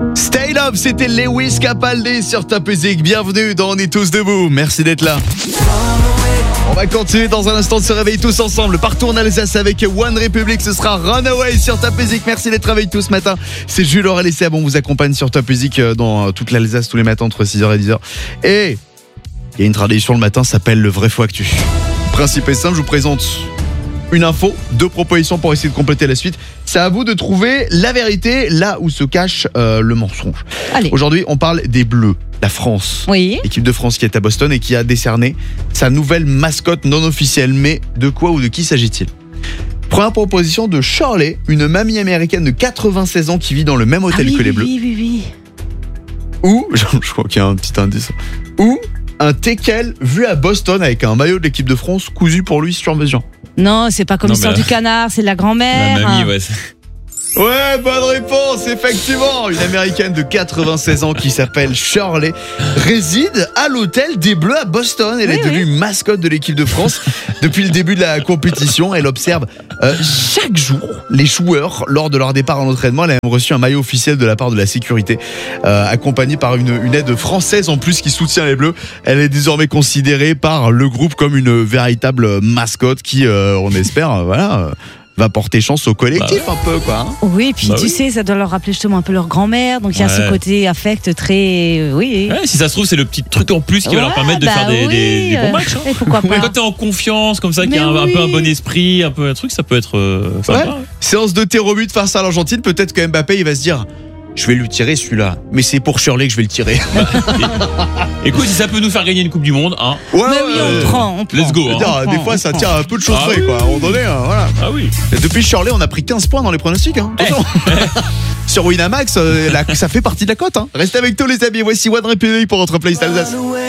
Stay Love, c'était Lewis Capaldi sur Top Music. Bienvenue dans On est tous debout. Merci d'être là. On va continuer dans un instant de se réveiller tous ensemble. Partout en Alsace avec One Republic. Ce sera Runaway sur Top Music. Merci d'être réveillés tous ce matin. C'est Jules, Aurel et Seb. On vous accompagne sur Top Music dans toute l'Alsace tous les matins entre 6h et 10h. Et il y a une tradition le matin, ça s'appelle le vrai faux actu. Le principe est simple, je vous présente une info, 2 propositions pour essayer de compléter la suite. C'est à vous de trouver la vérité là où se cache le mensonge. Allez. Aujourd'hui, on parle des Bleus, la France. Oui. L'équipe de France qui est à Boston et qui a décerné sa nouvelle mascotte non officielle. Mais de quoi ou de qui s'agit-il ? Première proposition de Shirley, une mamie américaine de 96 ans qui vit dans le même hôtel que les Bleus. Oui. Ou, je crois qu'il y a un petit indice. Ou un teckel vu à Boston avec un maillot de l'équipe de France cousu pour lui sur mesure. Non, c'est pas comme l'histoire du canard, c'est de la grand-mère. La mamie, ouais. Ouais, bonne réponse, effectivement. Une américaine de 96 ans qui s'appelle Shirley réside à l'hôtel des Bleus à Boston. Elle est devenue mascotte de l'équipe de France depuis le début de la compétition. Elle observe chaque jour les joueurs lors de leur départ en entraînement. Elle a même reçu un maillot officiel de la part de la sécurité, accompagnée par une aide française en plus qui soutient les Bleus. Elle est désormais considérée par le groupe comme une véritable mascotte qui, on espère, va porter chance au collectif un peu, quoi. Oui, puis tu sais, ça doit leur rappeler justement un peu leur grand-mère, donc il y a ce côté affect très... Oui. Ouais, si ça se trouve, c'est le petit truc en plus qui va leur permettre de faire des bons matchs. Et pourquoi pas. Quand t'es en confiance, comme ça, qu'il y a un peu un bon esprit, un peu un truc, ça peut être sympa. Séance de tir au but face à l'Argentine, peut-être que Mbappé, il va se dire... Je vais lui tirer celui-là, mais c'est pour Shirley que je vais le tirer. Écoute, si ça peut nous faire gagner une Coupe du Monde, hein. Ouais, on prend. Let's go. Des fois, ça tient un peu de choses près, quoi. À un moment donné, voilà. Ah oui. Et depuis Shirley, on a pris 15 points dans les pronostics, hein. Attention. Sur Winamax, ça fait partie de la cote, hein. Restez avec tous les amis. Voici One Republic pour votre playlist Alsace.